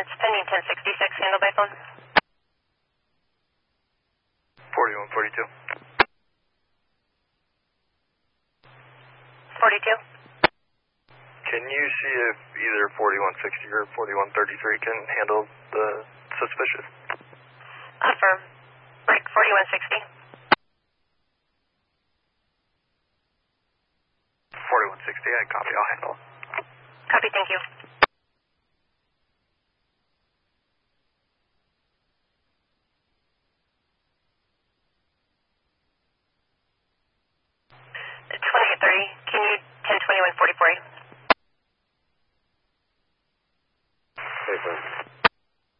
It's pending 1066, handled by phone. 4142. 42. Can you see if either 4160 or 4133 can handle the suspicious? Affirm. Break 4160. 4160, I copy, I'll handle. Copy, thank you. The 2830, can you 1021 44? Hey,